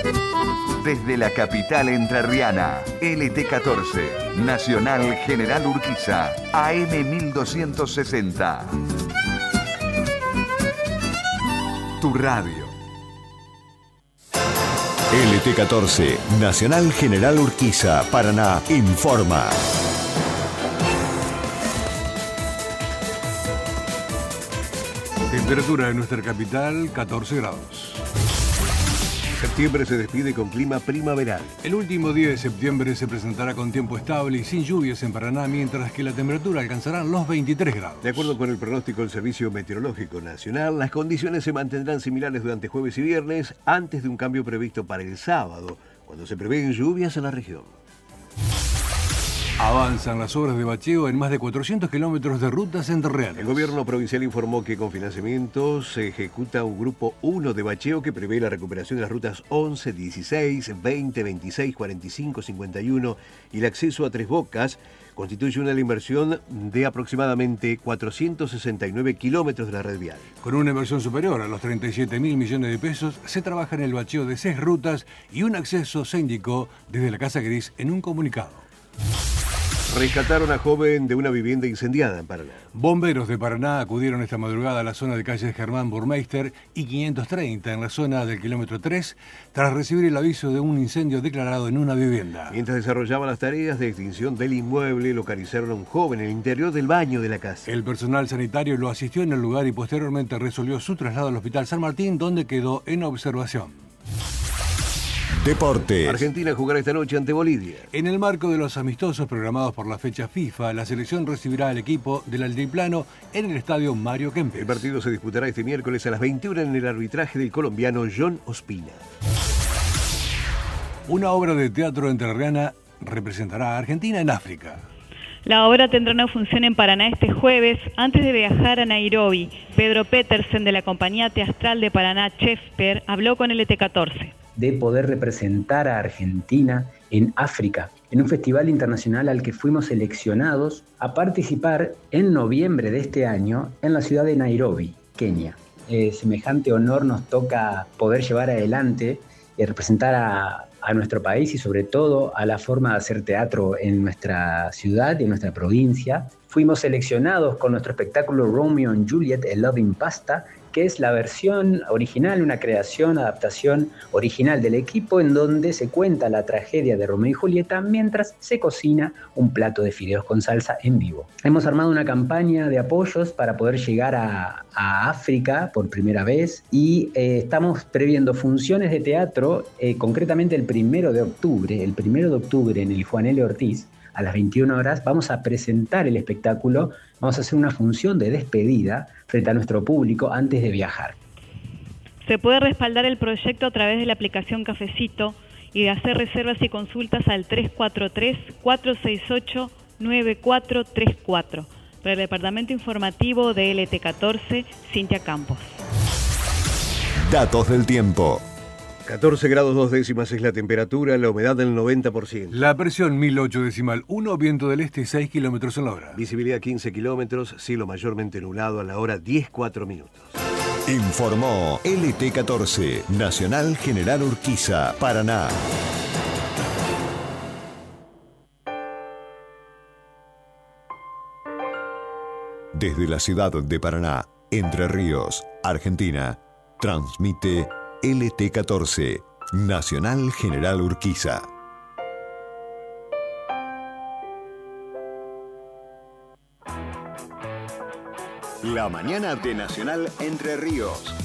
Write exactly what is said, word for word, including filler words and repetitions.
Desde la capital entrerriana, L T catorce, Nacional General Urquiza, A M mil doscientos sesenta. Tu radio. L T catorce, Nacional General Urquiza, Paraná, informa. Temperatura en nuestra capital, catorce grados. Septiembre se despide con clima primaveral. El último día de septiembre se presentará con tiempo estable y sin lluvias en Paraná, mientras que la temperatura alcanzará los veintitrés grados. De acuerdo con el pronóstico del Servicio Meteorológico Nacional, las condiciones se mantendrán similares durante jueves y viernes, antes de un cambio previsto para el sábado, cuando se prevén lluvias en la región. Avanzan las obras de bacheo en más de cuatrocientos kilómetros de rutas entrerrianas. El gobierno provincial informó que con financiamiento se ejecuta un grupo uno de bacheo que prevé la recuperación de las rutas once, dieciséis, veinte, veintiséis, cuarenta y cinco, cincuenta y uno y el acceso a Tres Bocas. Constituye una inversión de aproximadamente cuatrocientos sesenta y nueve kilómetros de la red vial. Con una inversión superior a los treinta y siete mil millones de pesos, se trabaja en el bacheo de seis rutas y un acceso, se indicó desde la Casa Gris en un comunicado. Rescataron a joven de una vivienda incendiada en Paraná. Bomberos de Paraná acudieron esta madrugada a la zona de calles Germán Burmeister y quinientos treinta en la zona del kilómetro tres, tras recibir el aviso de un incendio declarado en una vivienda. Mientras desarrollaban las tareas de extinción del inmueble, localizaron a un joven en el interior del baño de la casa. El personal sanitario lo asistió en el lugar y posteriormente resolvió su traslado al Hospital San Martín, donde quedó en observación. Deportes. Argentina jugará esta noche ante Bolivia. En el marco de los amistosos programados por la fecha FIFA, la selección recibirá al equipo del Altiplano en el estadio Mario Kempes. El partido se disputará este miércoles a las veintiuna en el arbitraje del colombiano John Ospina. Una obra de teatro entrerriana representará a Argentina en África. La obra tendrá una función en Paraná este jueves, antes de viajar a Nairobi. Pedro Petersen, de la compañía teatral de Paraná, Shakespeare, habló con L T catorce. De poder representar a Argentina en África, en un festival internacional al que fuimos seleccionados a participar en noviembre de este año en la ciudad de Nairobi, Kenia. Eh, semejante honor nos toca poder llevar adelante y representar a, a nuestro país y sobre todo a la forma de hacer teatro en nuestra ciudad y en nuestra provincia. Fuimos seleccionados con nuestro espectáculo Romeo and Juliet, El Love in Pasta, que es la versión original, una creación, adaptación original del equipo en donde se cuenta la tragedia de Romeo y Julieta mientras se cocina un plato de fideos con salsa en vivo. Hemos armado una campaña de apoyos para poder llegar a, a África por primera vez y eh, estamos previendo funciones de teatro, eh, concretamente el primero de octubre, el primero de octubre en el Juan L. Ortiz, a las veintiuna horas, vamos a presentar el espectáculo, vamos a hacer una función de despedida frente a nuestro público antes de viajar. Se puede respaldar el proyecto a través de la aplicación Cafecito y de hacer reservas y consultas al tres cuatro tres, cuatro seis ocho, nueve cuatro tres cuatro. Para el Departamento Informativo de L T catorce, Cintia Campos. Datos del tiempo. catorce grados dos décimas es la temperatura, la humedad del noventa por ciento. La presión mil ocho decimal uno, viento del este seis kilómetros en la hora. Visibilidad quince kilómetros, cielo mayormente nublado a la hora diez cuatro minutos. Informó L T catorce, Nacional General Urquiza, Paraná. Desde la ciudad de Paraná, Entre Ríos, Argentina, transmite L T catorce, Nacional General Urquiza. La mañana de Nacional Entre Ríos.